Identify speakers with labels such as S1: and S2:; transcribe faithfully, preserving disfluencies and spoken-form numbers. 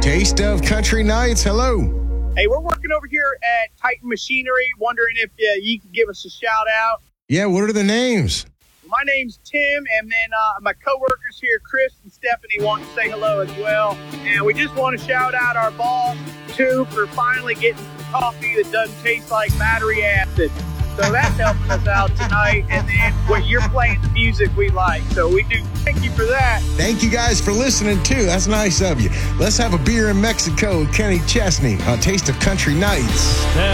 S1: Taste of Country Nights. Hello.
S2: Hey, we're working over here at Titan Machinery, wondering if uh, you could give us a shout out.
S1: Yeah, what are the names?
S2: My name's Tim, and then uh, my coworkers here, Chris and Stephanie, want to say hello as well. And we just want to shout out our boss, too, for finally getting some coffee that doesn't taste like battery acid. So that's helping us out tonight. And then what you're playing the music we like. So we do thank you for that.
S1: Thank you guys for listening, too. That's nice of you. Let's have a beer in Mexico with Kenny Chesney on Taste of Country Nights.